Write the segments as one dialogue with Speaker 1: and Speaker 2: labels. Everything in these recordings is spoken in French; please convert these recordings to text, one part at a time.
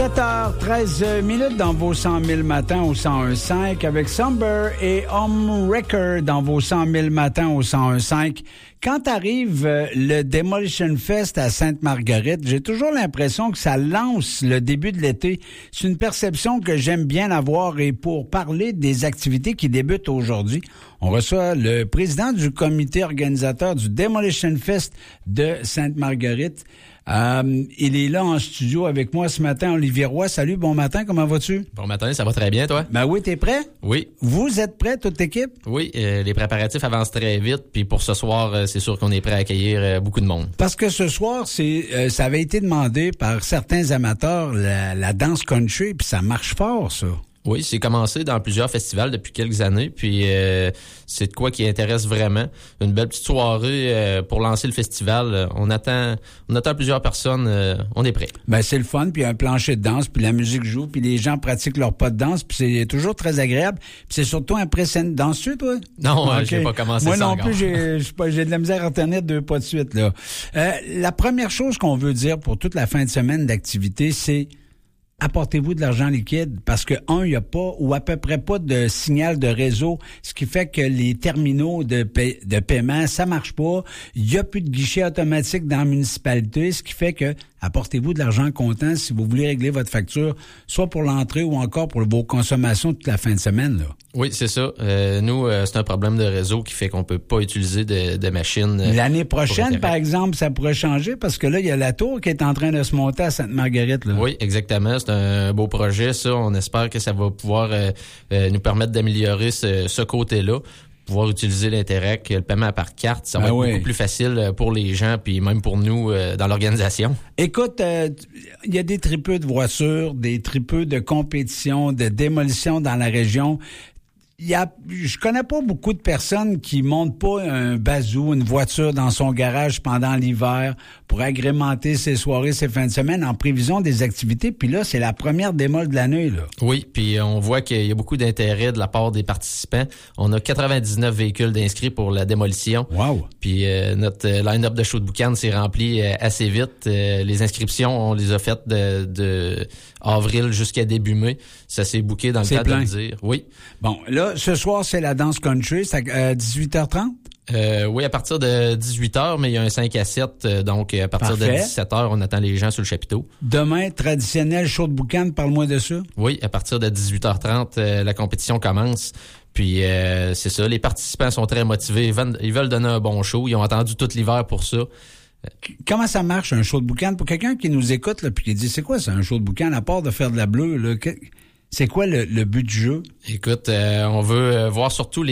Speaker 1: 7h13 dans vos 100 000 matins au 101.5 avec Somber et Homewrecker dans vos 100 000 matins au 101.5. Quand arrive le Demolition Fest à Sainte-Marguerite, j'ai toujours l'impression que ça lance le début de l'été. C'est une perception que j'aime bien avoir et pour parler des activités qui débutent aujourd'hui, on reçoit le président du comité organisateur du Demolition Fest de Sainte-Marguerite. Il est là en studio avec moi ce matin, Olivier Roy. Salut, bon matin, comment vas-tu?
Speaker 2: Bon matin, ça va très bien, toi?
Speaker 1: Ben oui, t'es prêt?
Speaker 2: Oui.
Speaker 1: Vous êtes prêts, toute l'équipe?
Speaker 2: Oui, les préparatifs avancent très vite, puis pour ce soir, c'est sûr qu'on est prêt à accueillir beaucoup de monde.
Speaker 1: Parce que ce soir, ça avait été demandé par certains amateurs, la danse country, puis ça marche fort, ça.
Speaker 2: Oui, c'est commencé dans plusieurs festivals depuis quelques années, puis c'est de quoi qui intéresse vraiment. Une belle petite soirée pour lancer le festival. On attend plusieurs personnes. On est prêt.
Speaker 1: Ben c'est le fun, puis un plancher de danse, puis la musique joue, puis les gens pratiquent leur pas de danse, puis c'est toujours très agréable. Puis c'est surtout impressionnant. Danses-tu, toi?
Speaker 2: Non, okay. J'ai pas commencé
Speaker 1: Moi
Speaker 2: ça
Speaker 1: non
Speaker 2: encore.
Speaker 1: Plus, j'ai de la misère à retenir 2 pas de suite, là. La première chose qu'on veut dire pour toute la fin de semaine d'activité, c'est apportez-vous de l'argent liquide parce que, il n'y a pas ou à peu près pas de signal de réseau, ce qui fait que les terminaux de paiement, ça marche pas. Il n'y a plus de guichet automatique dans la municipalité, ce qui fait que apportez-vous de l'argent comptant si vous voulez régler votre facture, soit pour l'entrée ou encore pour vos consommations toute la fin de semaine, là.
Speaker 2: Oui, c'est ça. Nous, c'est un problème de réseau qui fait qu'on peut pas utiliser de machines.
Speaker 1: L'année prochaine, par exemple, ça pourrait changer parce que là, il y a la tour qui est en train de se monter à Sainte-Marguerite, là.
Speaker 2: Oui, exactement. C'est un beau projet, ça. On espère que ça va pouvoir nous permettre d'améliorer ce côté-là. Pouvoir utiliser l'Interac, le paiement par carte, ça va être beaucoup plus facile pour les gens puis même pour nous dans l'organisation.
Speaker 1: Écoute, il y a des tripeux de voitures, des tripeux de compétition, de démolition dans la région. Je connais pas beaucoup de personnes qui montent pas un bazou, une voiture dans son garage pendant l'hiver pour agrémenter ses soirées, ses fins de semaine en prévision des activités. Puis là, c'est la première démol de l'année, là.
Speaker 2: Oui, puis on voit qu'il y a beaucoup d'intérêt de la part des participants. On a 99 véhicules d'inscrits pour la démolition.
Speaker 1: Wow!
Speaker 2: Puis notre line-up de show de boucan s'est rempli assez vite. Les inscriptions, on les a faites de avril jusqu'à début mai. Ça s'est booké dans le cas de le dire. Oui.
Speaker 1: Bon, là, ce soir, c'est la danse country. C'est à 18h30?
Speaker 2: Oui, à partir de 18h, mais il y a un 5 à 7, donc à partir de 17h, on attend les gens sur le chapiteau.
Speaker 1: Demain, traditionnel show de boucan, parle-moi de ça.
Speaker 2: Oui, à partir de 18h30, la compétition commence. Puis c'est ça, les participants sont très motivés, ils veulent donner un bon show, ils ont attendu tout l'hiver pour ça.
Speaker 1: Comment ça marche, un show de boucan? Pour quelqu'un qui nous écoute, là, puis qui dit, c'est quoi ça, un show de boucan, à part de faire de la bleue, là? C'est quoi le but du jeu?
Speaker 2: Écoute, on veut voir surtout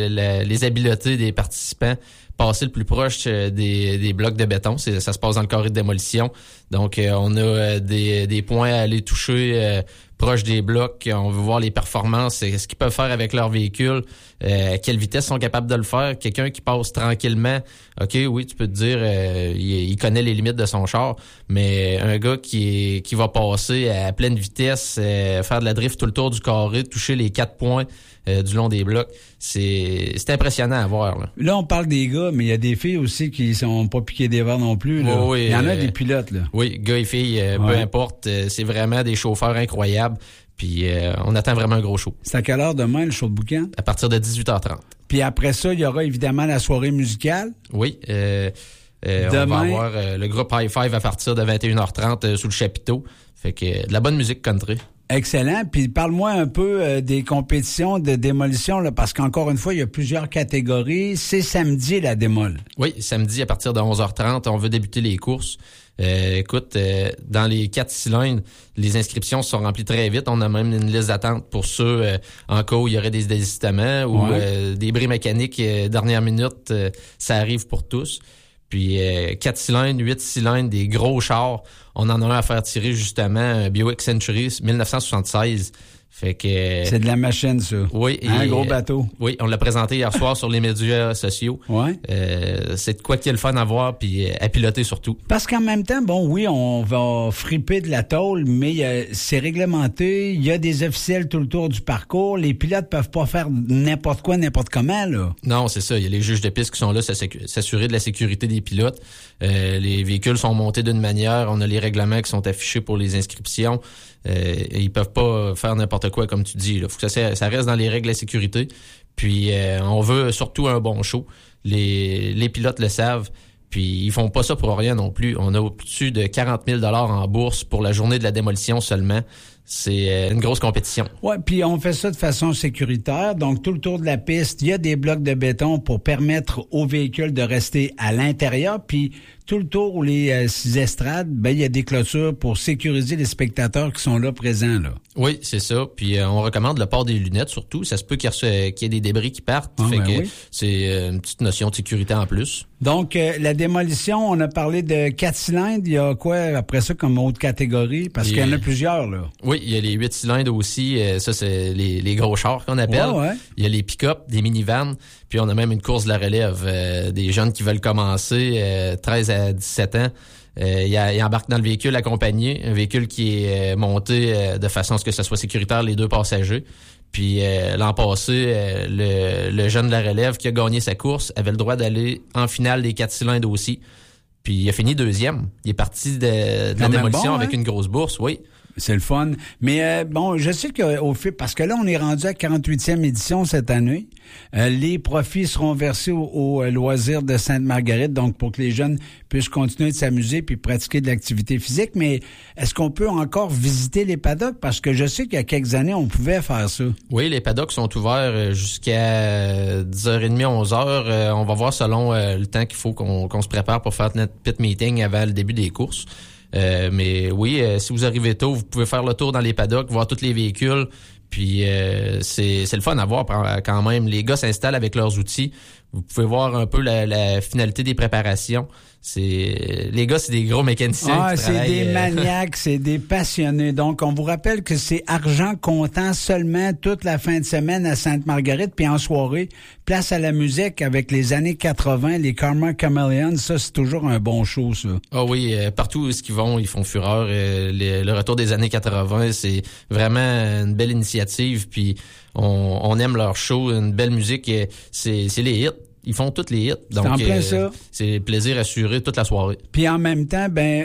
Speaker 2: les habiletés des participants, passer le plus proche des blocs de béton. Ça se passe dans le carré de démolition. Donc, on a des points à aller toucher proche des blocs. On veut voir les performances, ce qu'ils peuvent faire avec leur véhicule, à quelle vitesse ils sont capables de le faire. Quelqu'un qui passe tranquillement, OK, oui, tu peux te dire, il connaît les limites de son char, mais un gars qui va passer à pleine vitesse, faire de la drift tout le tour du carré, toucher les 4 points du long des blocs, c'est impressionnant à voir.
Speaker 1: Là, on parle des gars, mais il y a des filles aussi qui sont pas piquées des verres non plus. Là.
Speaker 2: Oui,
Speaker 1: il y en a des pilotes, là.
Speaker 2: Oui, gars et filles, peu importe, c'est vraiment des chauffeurs incroyables. Puis on attend vraiment un gros show.
Speaker 1: C'est à quelle heure demain, le show de boucan?
Speaker 2: À partir de 18h30.
Speaker 1: Puis après ça, il y aura évidemment la soirée musicale.
Speaker 2: Oui,
Speaker 1: demain,
Speaker 2: on va avoir le groupe High Five à partir de 21h30 sous le chapiteau. Fait que de la bonne musique country.
Speaker 1: Excellent. Puis parle-moi un peu des compétitions de démolition, là, parce qu'encore une fois, il y a plusieurs catégories. C'est samedi, la démol.
Speaker 2: Oui, samedi à partir de 11h30, on veut débuter les courses. Écoute, dans les 4 cylindres, les inscriptions sont remplies très vite. On a même une liste d'attente pour ceux en cas où il y aurait des désistements ou des bris mécaniques dernière minute. Ça arrive pour tous. Puis 4 cylindres, 8 cylindres, des gros chars. On en a un à faire tirer justement, un Buick Century 1976. Fait que
Speaker 1: c'est de la machine, ça.
Speaker 2: Oui.
Speaker 1: Un gros bateau.
Speaker 2: Oui, on l'a présenté hier soir sur les médias sociaux.
Speaker 1: Ouais.
Speaker 2: C'est de quoi qu'il y a le fun à voir puis à piloter surtout.
Speaker 1: Parce qu'en même temps, bon, oui, on va friper de la tôle, mais c'est réglementé. Il y a des officiels tout le tour du parcours. Les pilotes peuvent pas faire n'importe quoi, n'importe comment, là.
Speaker 2: Non, c'est ça. Il y a les juges de piste qui sont là, s'assurer de la sécurité des pilotes. Les véhicules sont montés d'une manière. On a les règlements qui sont affichés pour les inscriptions. Ils peuvent pas faire n'importe quoi, comme tu dis. Il faut que ça reste dans les règles de sécurité. Puis on veut surtout un bon show. Les pilotes le savent. Puis ils font pas ça pour rien non plus. On a au-dessus de 40 000 $ en bourse pour la journée de la démolition seulement. C'est une grosse compétition.
Speaker 1: Ouais, puis on fait ça de façon sécuritaire. Donc, tout le tour de la piste, il y a des blocs de béton pour permettre aux véhicules de rester à l'intérieur. Puis, tout le tour où les estrades, il y a des clôtures pour sécuriser les spectateurs qui sont là présents, là.
Speaker 2: Oui, c'est ça. Puis, on recommande le port des lunettes, surtout. Ça se peut qu'il y ait des débris qui partent. C'est une petite notion de sécurité en plus.
Speaker 1: Donc, la démolition, on a parlé de 4 cylindres. Il y a quoi après ça comme autre catégorie? Parce qu'il y en a plusieurs, là.
Speaker 2: Oui, il y a les 8 cylindres aussi. Ça, c'est les gros chars qu'on appelle.
Speaker 1: Ouais.
Speaker 2: Il y a les pick-up, des minivans. Puis on a même une course de la relève. Des jeunes qui veulent commencer, 13 à 17 ans. Ils embarquent dans le véhicule accompagné. Un véhicule qui est monté de façon à ce que ce soit sécuritaire, les deux passagers. Puis l'an passé, le jeune de la relève qui a gagné sa course avait le droit d'aller en finale des 4 cylindres aussi. Puis il a fini deuxième. Il est parti de la démolition avec une grosse bourse, oui.
Speaker 1: C'est le fun. Mais je sais qu'au fait, parce que là, on est rendu à 48e édition cette année. Les profits seront versés au loisir de Sainte-Marguerite, donc pour que les jeunes puissent continuer de s'amuser puis pratiquer de l'activité physique. Mais est-ce qu'on peut encore visiter les paddocks? Parce que je sais qu'il y a quelques années, on pouvait faire ça.
Speaker 2: Oui, les paddocks sont ouverts jusqu'à 10h30, 11h. On va voir selon le temps qu'il faut qu'on se prépare pour faire notre pit meeting avant le début des courses. Mais oui, si vous arrivez tôt, vous pouvez faire le tour dans les paddocks, voir tous les véhicules. Puis c'est le fun à voir quand même. Les gars s'installent avec leurs outils. Vous pouvez voir un peu la finalité des préparations. Les gars, c'est des gros mécaniciens.
Speaker 1: C'est des maniaques, c'est des passionnés. Donc, on vous rappelle que c'est argent comptant seulement toute la fin de semaine à Sainte-Marguerite, puis en soirée, place à la musique avec les années 80, les Karma Chameleons. Ça, c'est toujours un bon show, ça.
Speaker 2: Ah oui, partout où ils font fureur. Le retour des années 80, c'est vraiment une belle initiative. Puis on aime leur show, une belle musique. C'est les hits. Ils font tous les hits. Donc, c'est plaisir assuré toute la soirée.
Speaker 1: Puis en même temps,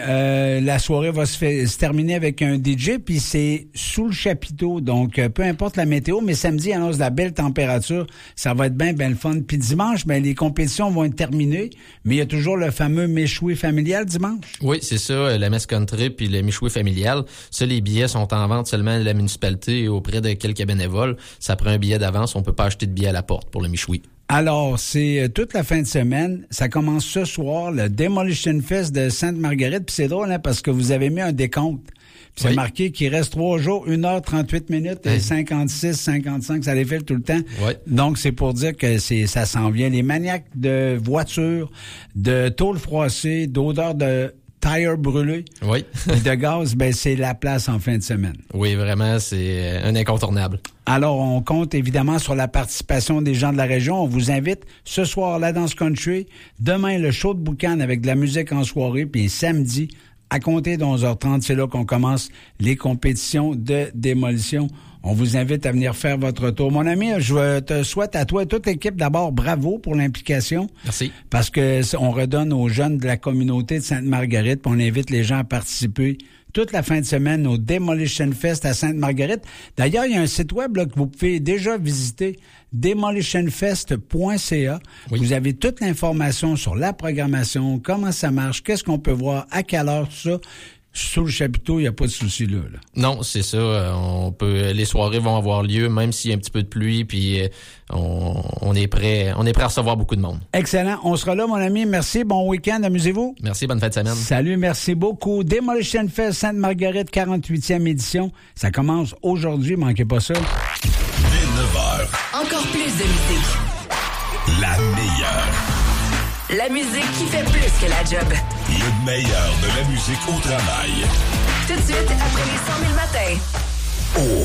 Speaker 1: la soirée va se terminer avec un DJ, puis c'est sous le chapiteau. Donc, peu importe la météo, mais samedi, annonce de la belle température. Ça va être bien le fun. Puis dimanche, les compétitions vont être terminées, mais il y a toujours le fameux méchoui familial dimanche.
Speaker 2: Oui, c'est ça, la messe country puis le méchoui familial. Ça, les billets sont en vente seulement à la municipalité et auprès de quelques bénévoles. Ça prend un billet d'avance. On peut pas acheter de billet à la porte pour le méchoui.
Speaker 1: Alors, c'est toute la fin de semaine. Ça commence ce soir, le Demolition Fest de Sainte-Marguerite. Puis c'est drôle, parce que vous avez mis un décompte. Puis c'est marqué qu'il reste 3 jours, 1h38 minutes et 56, 55. Ça les fait tout le temps.
Speaker 2: Oui.
Speaker 1: Donc, c'est pour dire que ça s'en vient. Les maniaques de voitures, de tôle froissée, d'odeur de tire brûlé, et de gaz, c'est la place en fin de semaine.
Speaker 2: Oui, vraiment, c'est un incontournable.
Speaker 1: Alors, on compte évidemment sur la participation des gens de la région. On vous invite ce soir la danse country, demain le show de boucan avec de la musique en soirée, puis samedi, à compter de 11h30, c'est là qu'on commence les compétitions de démolition. On vous invite à venir faire votre tour. Mon ami, je te souhaite à toi et toute l'équipe d'abord bravo pour l'implication.
Speaker 2: Merci.
Speaker 1: Parce que on redonne aux jeunes de la communauté de Sainte-Marguerite, puis on invite les gens à participer toute la fin de semaine au Demolition Fest à Sainte-Marguerite. D'ailleurs, il y a un site web là, que vous pouvez déjà visiter, demolitionfest.ca. Oui. Vous avez toute l'information sur la programmation, comment ça marche, qu'est-ce qu'on peut voir, à quelle heure, tout ça. Sous le chapiteau, il n'y a pas de souci là.
Speaker 2: Non, c'est ça. Les soirées vont avoir lieu, même s'il y a un petit peu de pluie, puis on est prêt à recevoir beaucoup de monde.
Speaker 1: Excellent. On sera là, mon ami. Merci. Bon week-end. Amusez-vous.
Speaker 2: Merci. Bonne fin de semaine.
Speaker 1: Salut. Merci beaucoup. Demolition Fest Sainte-Marguerite, 48e édition. Ça commence aujourd'hui. Manquez pas ça.
Speaker 3: Dès 9h.
Speaker 4: Encore plus de musique.
Speaker 3: La meilleure.
Speaker 4: La musique qui fait plus que la job.
Speaker 3: Le meilleur de la musique au travail.
Speaker 4: Tout de suite, après les 100 000 matins.
Speaker 3: Oh.